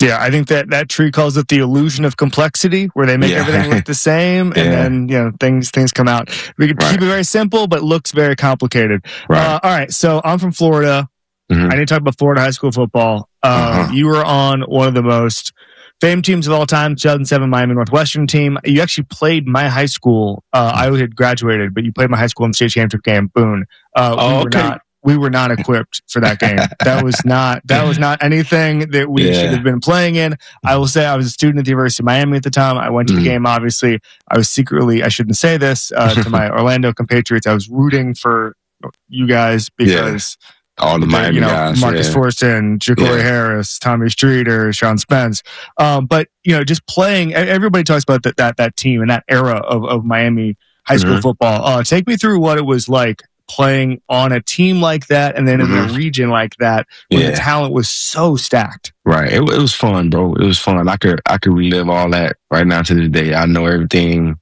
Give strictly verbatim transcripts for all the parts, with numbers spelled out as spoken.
Yeah, I think that that tree calls it the illusion of complexity, where they make Yeah. everything look the same, and Yeah. then you know things things come out. We can Right. keep it very simple, but looks very complicated. Right. Uh, all right, so I'm from Florida. Mhm. I need to talk about Florida high school football. Um, Uh-huh. You were on one of the most famed teams of all time, two thousand seven Miami Northwestern team. You actually played my high school. Uh, I had graduated, but you played my high school in the state championship game. Boone. Uh, Oh, we were okay. not. We were not equipped for that game. That was not. That was not anything that we Yeah. should have been playing in. I will say I was a student at the University of Miami at the time. I went to the Mhm. game. Obviously, I was secretly. I shouldn't say this uh, to my Orlando compatriots. I was rooting for you guys because. All the Miami you know, guys. Marcus yeah. Forston, Ja'Cory Yeah. Harris, Tommy Streeter, Sean Spence. Um, but, you know, just playing, e- everybody talks about that, that, that team and that era of, of Miami high school Mhm. football. Uh, take me through what it was like playing on a team like that and then in a Mhm. region like that where the Yeah. talent was so stacked. Right. It, it was fun, bro. It was fun. I could I could relive all that right now to this day. I know everything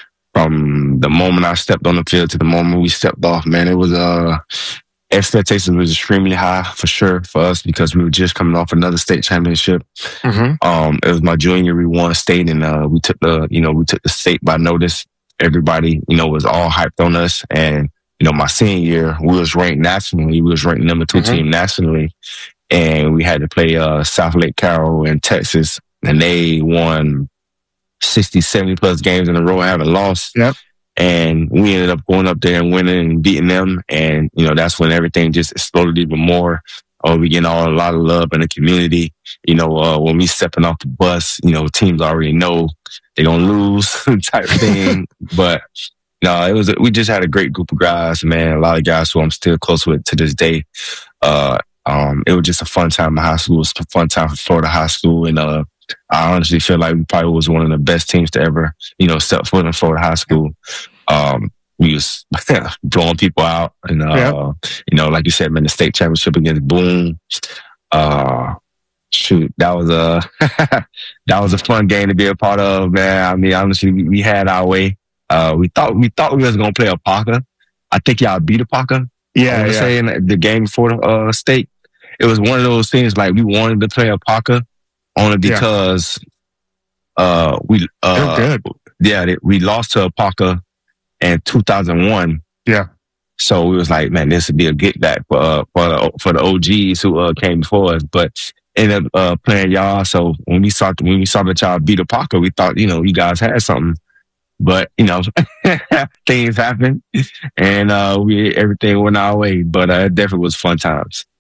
from the moment I stepped on the field to the moment we stepped off. Man, it was uh expectations was extremely high for sure for us because we were just coming off another state championship. Mm-hmm. Um, it was my junior. We won state, and uh, we took the you know we took the state by notice. Everybody you know was all hyped on us, and you know my senior year we was ranked nationally. We was ranked number two Mhm. team nationally, and we had to play uh, South Lake Carroll in Texas, and they won sixty, seventy plus games in a row, haven't lost. Yep. And we ended up going up there and winning and beating them. And, you know, that's when everything just exploded even more. Oh, we getting all a lot of love in the community. You know, uh, when we stepping off the bus, you know, teams already know they're going to lose type thing. But, no, it was, we just had a great group of guys, man. A lot of guys who I'm still close with to this day. Uh, um, it was just a fun time in high school. It was a fun time for Florida high school. And, uh, I honestly feel like we probably was one of the best teams to ever, you know, step foot in Florida high school. Um, we was blowing people out, and uh, Yep. you know, like you said, man, the state championship against Boone. Uh, shoot, that was a that was a fun game to be a part of, man. I mean, honestly, we, we had our way. Uh, we thought we thought we was gonna play a Parker. I think y'all beat a Parker. I Yeah, want to yeah. say in the game before the uh, state, it was one of those things like we wanted to play a Parker only Yeah. because uh, we uh, They're good. yeah they, we lost to a Parker in two thousand one. Yeah. So we was like, man, this would be a get back for uh, for the for the O Gs who uh, came before us, but ended up uh, playing y'all. So when we saw when we saw that y'all beat a Parker, we thought you know you guys had something. But you know, things happen, and uh, we everything went our way. But uh, it definitely was fun times.